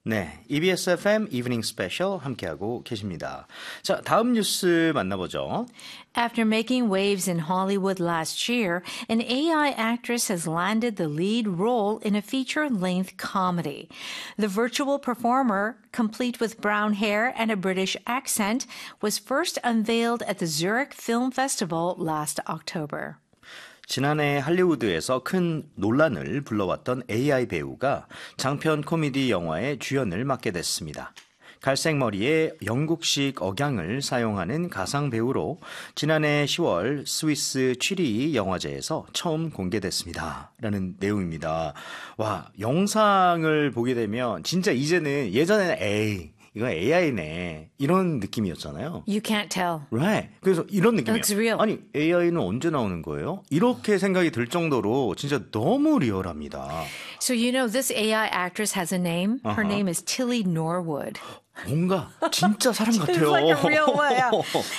네, EBS FM Evening Special 함께하고 계십니다. 자, 다음 뉴스 만나보죠. After making waves in Hollywood last year, an AI actress has landed the lead role in a feature-length comedy. The virtual performer, complete with brown hair and a British accent, was first unveiled at the Zurich Film Festival last October. 지난해 할리우드에서 큰 논란을 불러왔던 AI 배우가 장편 코미디 영화의 주연을 맡게 됐습니다. 갈색 머리에 영국식 억양을 사용하는 가상 배우로 지난해 10월 스위스 취리 영화제에서 처음 공개됐습니다. 라는 내용입니다. 와, 영상을 보게 되면 진짜 이제는 예전에는 이거 AI네 이런 느낌이었잖아요. You can't tell. Right. 그래서 이런 느낌이에요. Looks real. 아니 AI는 언제 나오는 거예요? 이렇게 생각이 들 정도로 진짜 너무 리얼합니다. So you know this AI actress has a name. Her name is Tilly Norwood. 뭔가 진짜 사람 같아요. Like a real one. Yeah.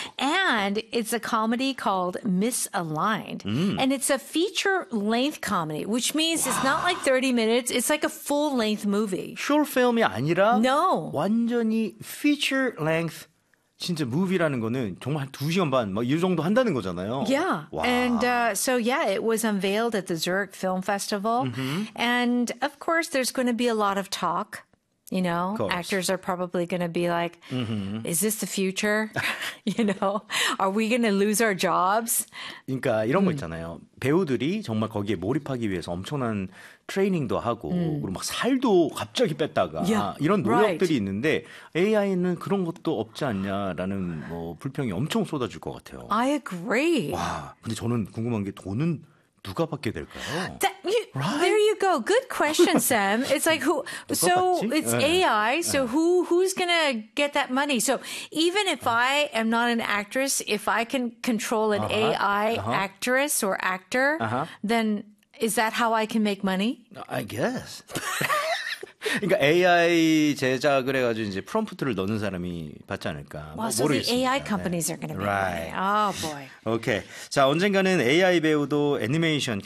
And it's a comedy called Misaligned. And it's a feature-length comedy, which means it's not like 30 minutes. It's like a full-length movie. short film이 아니라 No. 완전히 feature length 진짜 movie라는 거는 정말 2시간 반 막 이 정도 한다는 거잖아요. Yeah. 와. And so, yeah, it was unveiled at the Zurich Film Festival. And of course, there's going to be a lot of talk. You know, actors are probably going to be like, is this the future? You know, are we going to lose our jobs? 그러니까 이런 거 있잖아요. 배우들이 정말 거기에 몰입하기 위해서 엄청난 트레이닝도 하고 그리고 막 살도 갑자기 뺐다가 Yeah, 이런 노력들이 right. 있는데 AI는 그런 것도 없지 않냐라는 뭐 불평이 엄청 쏟아질 것 같아요. I agree. 와, 근데 저는 궁금한 게 돈은 누가 받게 될까요? There you go. Good question, Sam. It's like who? So 받지? it's 네. AI. So who's gonna get that money? So even if I am not an actress, if I can control an AI actress or actor, then is that how I can make money? I guess. 그러니까 AI 제작을 해가지고 이제 프롬프트를 넣는 사람이 받지 않을까. Well, so the AI companies are going to be Right. money. Oh boy. 오케이. 자, 언젠가는 AI 배우도 애니메이션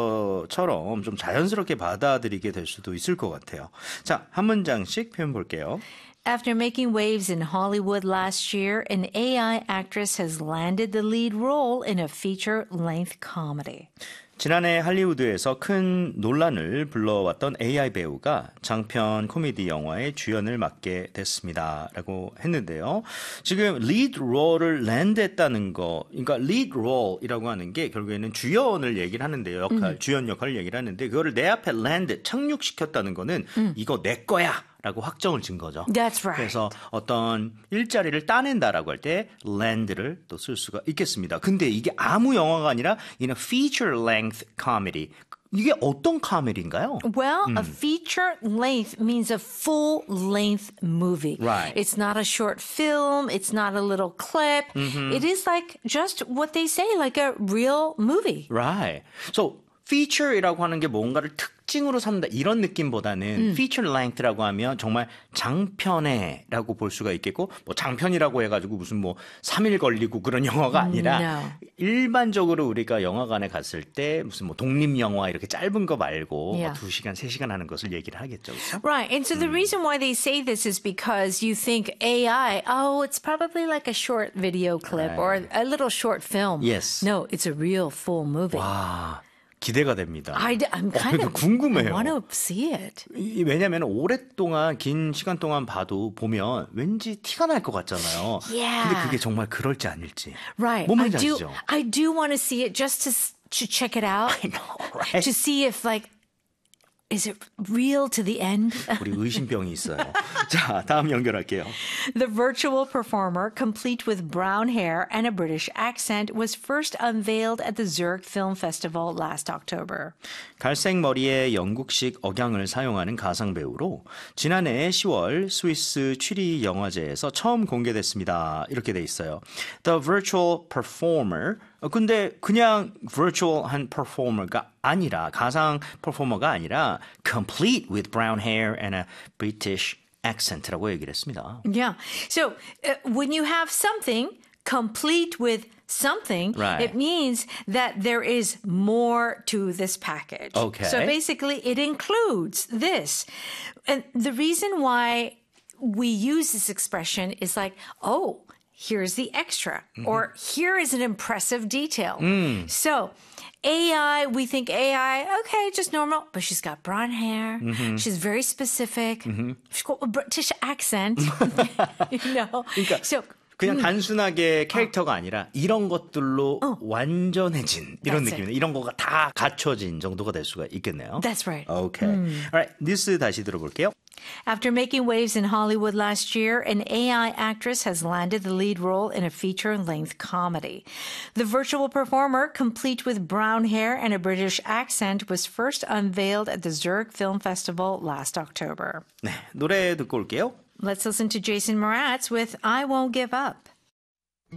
캐릭터처럼 좀 자연스럽게 받아들이게 될 수도 있을 것 같아요. 자, 한 문장씩 표현 볼게요. After making waves in Hollywood last year, an AI actress has landed the lead role in a feature-length comedy. 지난해 할리우드에서 큰 논란을 불러왔던 AI 배우가 장편 코미디 영화의 주연을 맡게 됐습니다. 라고 했는데요. 지금 lead role을 land했다는 거, 그러니까 lead role이라고 하는 게 결국에는 주연을 얘기를 하는데요. 주연 역할을 얘기를 하는데 그거를 내 앞에 land, 착륙시켰다는 거는 이거 내 거야. 라고 확정을 진 거죠. That's right. 그래서 어떤 일자리를 따낸다라고 할 때 land를 또 쓸 수가 있겠습니다. 근데 이게 아무 영화가 아니라 in a feature length comedy. 이게 어떤 코미디인가요? Well, a feature length means a full length movie. Right. It's not a short film. It's not a little clip. It is like just what they say, like a real movie. Right. So feature이라고 하는 게 뭔가를 특징으로 삼다 이런 느낌보다는 feature length라고 하면 정말 장편에라고 볼 수가 있겠고 뭐 장편이라고 해가지고 무슨 뭐 3일 걸리고 그런 영화가 아니라 No. 일반적으로 우리가 영화관에 갔을 때 무슨 뭐 독립영화 이렇게 짧은 거 말고 Yeah. 뭐 2시간, 3시간 하는 것을 얘기를 하겠죠. 그렇죠? Right. And so the reason why they say this is because you think AI, oh, it's probably like a short video clip or a little short film. Yes. No, it's a real full movie. 와, 기대가 됩니다. I'm kind of 궁금해요. want to see it. 왜냐하면 오랫동안 긴 시간 동안 봐도 보면 왠지 티가 날 것 같잖아요. Yeah. 근데 그게 정말 그럴지 아닐지. Right. 뭔 말인지 아시죠? I do want to see it just to check it out. I know, right? To see if like is it real to the end? 우리 의심병이 있어요. 자, 다음 연결할게요. The virtual performer, complete with brown hair and a British accent, was first unveiled at the Zurich Film Festival last October. 갈색 머리에 영국식 억양을 사용하는 가상 배우로 지난해 10월 스위스 취리 영화제에서 처음 공개됐습니다. 이렇게 돼 있어요. The virtual performer. 근데 그냥 virtual한 performer가 아니라 가상 퍼포머가 아니라 complete with brown hair and a British accent라고 얘기를 했습니다. Yeah. So when you have something complete with something, Right. it means that there is more to this package. Okay. So basically, it includes this. And the reason why we use this expression is like, oh, here's the extra, or here is an impressive detail. So AI, we think AI, okay, just normal, but she's got brown hair. She's very specific. She's got a British accent. you know, so 그냥 단순하게 캐릭터가 아니라 이런 것들로 완전해진 이런 That's it. 느낌이네. 이런 거가 다 갖춰진 정도가 될 수가 있겠네요. that's right. Okay. Alright, 뉴스 다시 들어볼게요. After making waves in Hollywood last year, an AI actress has landed the lead role in a feature-length comedy. The virtual performer, complete with brown hair and a British accent, was first unveiled at the Zurich Film Festival last October. 네, 노래 듣고 올게요. Let's listen to Jason Mraz with I Won't Give Up.